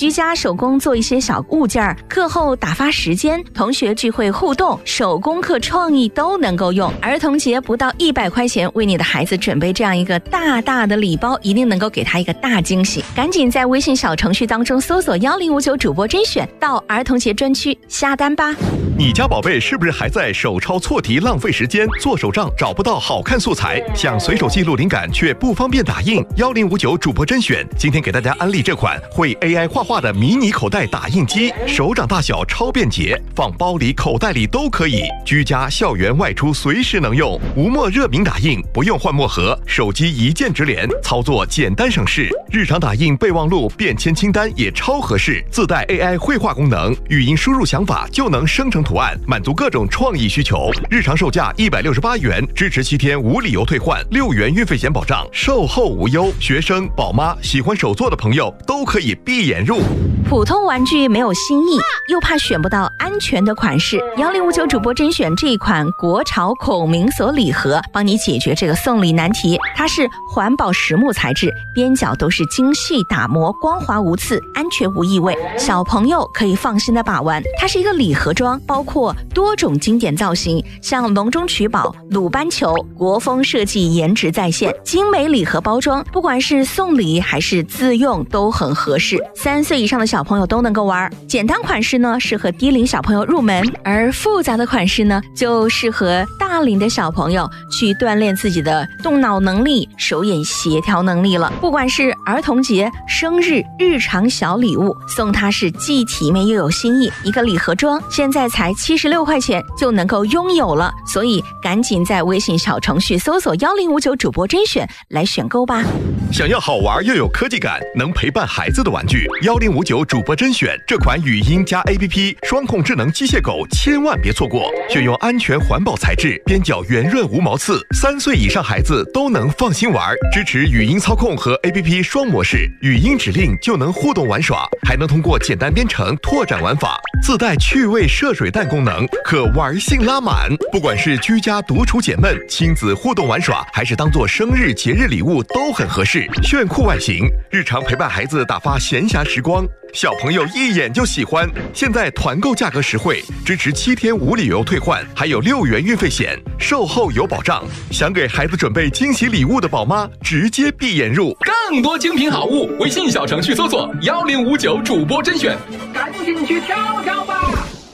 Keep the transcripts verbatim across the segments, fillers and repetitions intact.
居家手工做一些小物件，课后打发时间，同学聚会互动，手工课创意都能够用。儿童节不到一百块钱，为你的孩子准备这样一个大大的礼包，一定能够给他一个大惊喜。赶紧在微信小程序当中搜索一零五九主播甄选，到儿童节专区下单吧。 你家宝贝是不是还在手抄错题浪费时间，做手账找不到好看素材，想随手记录灵感却不方便打印？一零五九主播甄选今天给大家安利这款会 A I 画画的迷你口袋打印机，手掌大小超便捷，放包里口袋里都可以，居家校园外出随时能用。无墨热敏打印，不用换墨盒，手机一键直连，操作简单省事。日常打印备忘录便签清单也超合适，自带 A I 绘画功能，语音输入想法就能生成图案，满足各种创意需求。日常售价一百六十八元，支持七天无理由退换，六元运费险保障，售后无忧。学生、宝妈、喜欢手作的朋友都可以闭眼入。 普通玩具没有新意，又怕选不到安全的款式，一零五九主播甄选这一款国潮孔明锁礼盒，帮你解决这个送礼难题。它是环保实木材质，边角都是精细打磨，光滑无刺，安全无异味，小朋友可以放心的把玩。它是一个礼盒装，包括多种经典造型，像笼中取宝、鲁班球，国风设计，颜值在线，精美礼盒包装，不管是送礼还是自用都很合适，三岁以上的小朋友都能够玩。简单款式呢适合低龄小朋友入门，而复杂的款式呢就适合大龄的小朋友去锻炼自己的动脑能力、手眼协调能力了。不管是儿童节、生日、日常小礼物，送它是既体面又有新意。一个礼盒装现在才七十六块钱就能够拥有了，所以赶紧在微信小程序搜索一零五九主播甄选来选购吧。 想要好玩又有科技感，能陪伴孩子的玩具，一零五九主播甄选这款语音加 A P P 双控智能机械狗千万别错过，选用安全环保材质，边角圆润无毛刺，三岁以上孩子都能放心玩，支持语音操控和 A P P 双模式，语音指令就能互动玩耍，还能通过简单编程拓展玩法，自带趣味射水弹功能，可玩性拉满。不管是居家独处解闷、亲子互动玩耍，还是当做生日节日礼物都很合适。炫酷外形，日常陪伴孩子打发闲暇时光，小朋友一眼就喜欢。现在团购价格实惠，支持七天无理由退换，还有六元运费险，售后有保障。想给孩子准备惊喜礼物的宝妈，直接闭眼入。 更多精品好物，微信小程序搜索一零五九主播甄选，赶紧去挑挑吧。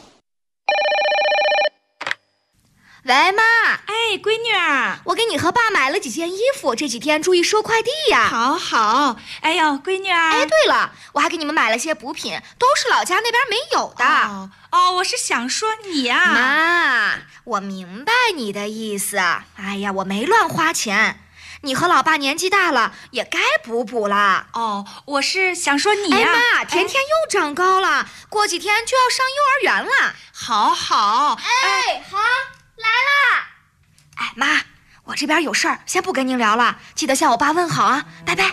喂，妈。 哎，闺女儿， 我给你和爸买了几件衣服，这几天注意收快递呀。 好好。哎呦，闺女儿。 哎，对了，我还给你们买了些补品，都是老家那边没有的。 哦，哦我是想说你啊。 妈，我明白你的意思。哎呀，我没乱花钱。你和老爸年纪大了，也该补补了。 哦，我是想说你啊。 哎妈，甜甜又长高了，哎，过几天就要上幼儿园了。 好好。 哎，好，来啦。哎妈，我这边有事儿，先不跟您聊了，记得向我爸问好啊，拜拜。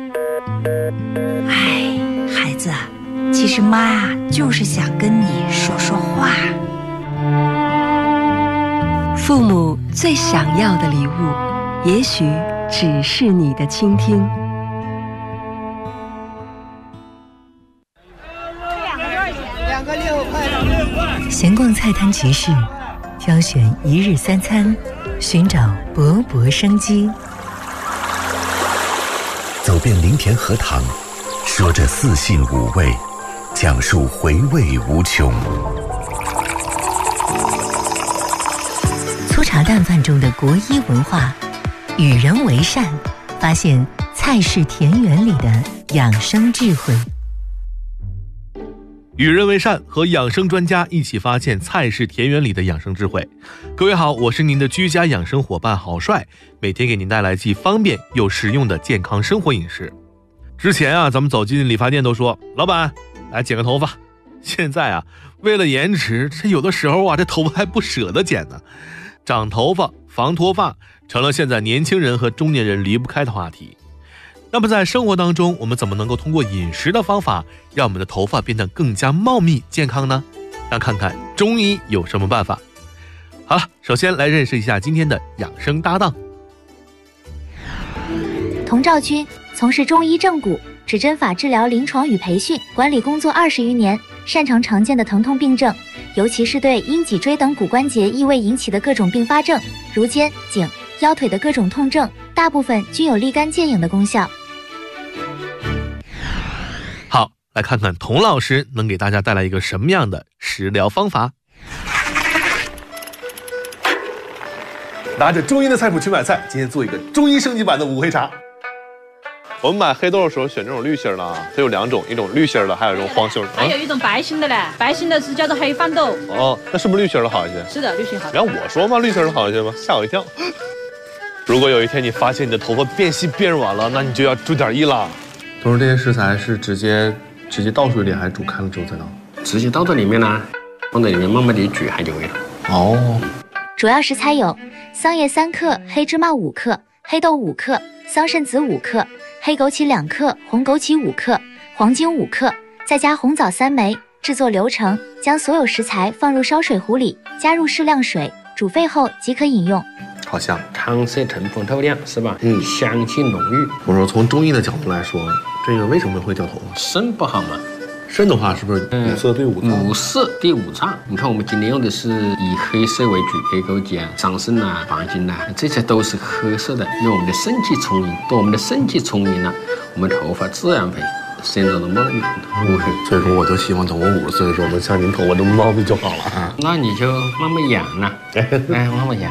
哎，孩子，其实妈啊，就是想跟你说说话。 父母最想要的礼物，也许只是你的倾听。 闲逛菜摊集市，挑选一日三餐，寻找勃勃生机。 走遍林田荷塘，说着四性五味，讲述回味无穷。 粗茶淡饭中的国医文化，与人为善，发现菜式田园里的养生智慧。 与人为善，和养生专家一起发现菜式田园里的养生智慧。各位好，我是您的居家养生伙伴郝帅，每天给您带来既方便又实用的健康生活饮食。之前啊，咱们走进理发店都说，老板来剪个头发。现在啊，为了颜值，这有的时候啊，这头发还不舍得剪呢。长头发、防脱发成了现在年轻人和中年人离不开的话题。那么在生活当中，我们怎么能够通过饮食的方法让我们的头发变得更加茂密健康呢？那看看中医有什么办法。好了，首先来认识一下今天的养生搭档。 童兆军从事中医正骨， 指针法治疗临床与培训管理工作二十余年，擅长常见的疼痛病症，尤其是对因脊椎等骨关节异位引起的各种并发症，如肩、颈、腰腿的各种痛症，大部分均有立竿见影的功效。 好，来看看童老师能给大家带来一个什么样的食疗方法。 拿着中医的菜谱去买菜，今天做一个中医升级版的五黑茶。 我们买黑豆的时候选这种绿心的啊，它有两种，一种绿心的，还有一种黄心的。 还有一种白心的嘞，白心的是叫做黑番豆。 哦，那是不是绿心的好一些？ 是的，绿心好。 然后我说嘛，绿心的好一些吗？吓我一跳。如果有一天你发现你的头发变细变软了，那你就要注点意了。 同时，这些食材是直接直接倒水里，还是煮开了之后再倒？ 直接倒到里面呢，放在里面慢慢地煮，还有味道。 哦。 主要食材有桑叶三克、黑芝麻五克、黑豆五克、桑葚子五克、黑枸杞两克、红枸杞五克、黄精五克，再加红枣三枚。制作流程：将所有食材放入烧水壶里，加入适量水，煮沸后即可饮用。 好香， 汤色澄风透亮，是吧？嗯，香气浓郁。 我说从中医的角度来说，这个为什么会掉头发？ 肾不好嘛。 肾的话是不是五色对五脏？ 五色对五脏。你看我们今天用的是以黑色为主，黑枸杞啊、桑葚啊、黄精啊，这些都是黑色的，因为我们的肾气充盈。当我们的肾气充盈了，我们头发自然会生长的茂密乌黑。 所以说，我就希望等我五十岁的时候，能像您头发这么茂密就好了啊。 那你就慢慢养了，哎，慢慢养。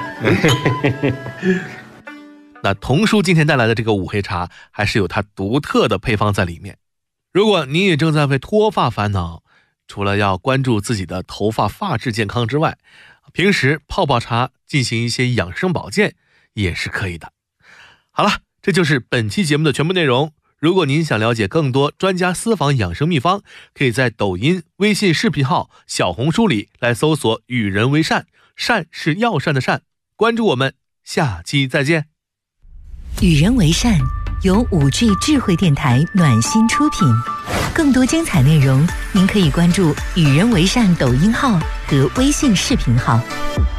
那童叔今天带来的这个五黑茶，还是有它独特的配方在里面。如果您也正在为脱发烦恼，除了要关注自己的头发发质健康之外，平时泡泡茶进行一些养生保健也是可以的。好了，这就是本期节目的全部内容。如果您想了解更多专家私房养生秘方，可以在抖音、微信视频号、小红书里来搜索与人为善，善是药膳的善。关注我们，下期再见。 与人为善由五 G 智慧电台暖心出品，更多精彩内容您可以关注与人为善抖音号和微信视频号。